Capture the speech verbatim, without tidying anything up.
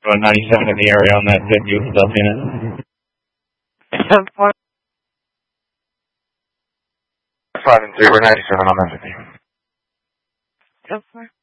About ninety-seven in the area on that Z U stuff, you know. Five and three, we're ninety-seven on that. Go for it.